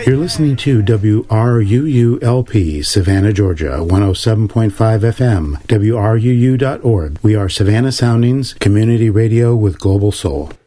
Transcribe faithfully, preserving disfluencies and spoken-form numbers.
You're listening to W R U U L P, Savannah, Georgia, one oh seven point five F M, W R U U dot org. We are Savannah Soundings, community radio with global soul.